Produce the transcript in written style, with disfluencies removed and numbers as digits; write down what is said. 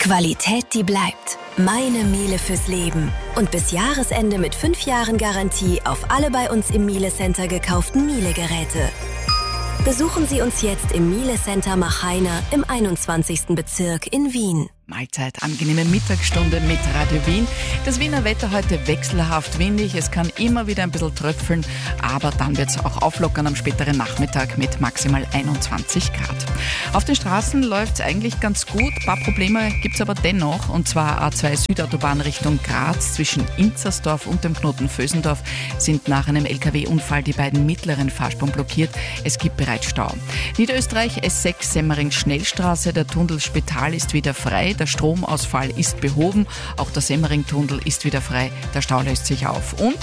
Qualität, die bleibt. Meine Miele fürs Leben. Und bis Jahresende mit 5 Jahren Garantie auf alle bei uns im Miele Center gekauften Miele-Geräte. Besuchen Sie uns jetzt im Miele Center Machheiner im 21. Bezirk in Wien. Mahlzeit, angenehme Mittagsstunde mit Radio Wien. Das Wiener Wetter heute wechselhaft windig. Es kann immer wieder ein bisschen tröpfeln, aber dann wird es auch auflockern am späteren Nachmittag mit maximal 21 Grad. Auf den Straßen läuft es eigentlich ganz gut. Ein paar Probleme gibt es aber dennoch. Und zwar A2 Südautobahn Richtung Graz zwischen Inzersdorf und dem Knoten Vösendorf sind nach einem LKW-Unfall die beiden mittleren Fahrspuren blockiert. Es gibt bereits Stau. Niederösterreich S6 Semmering Schnellstraße. Der Tunnel Spital ist wieder frei. Der Stromausfall ist behoben. Auch der Semmering-Tunnel ist wieder frei. Der Stau löst sich auf. Und